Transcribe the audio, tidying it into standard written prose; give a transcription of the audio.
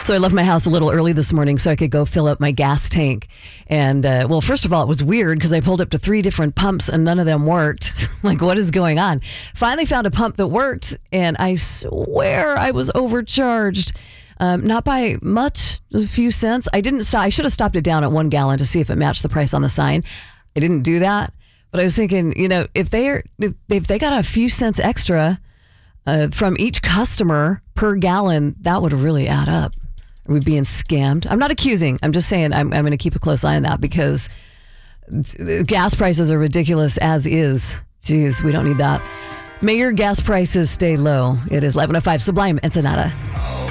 So I left my house a little early this morning so I could go fill up my gas tank. And well, first of all, it was weird because I pulled up to 3 different pumps and none of them worked. Like, what is going on? Finally found a pump that worked, and I swear I was overcharged. Not by much, a few cents. I didn't stop. I should have stopped it down at 1 gallon to see if it matched the price on the sign. I didn't do that. But I was thinking, if they got a few cents extra from each customer per gallon, that would really add up. Are we being scammed? I'm not accusing. I'm just saying I'm going to keep a close eye on that because gas prices are ridiculous as is. Jeez, we don't need that. May your gas prices stay low. It is 11:05 Sublime and Sonata.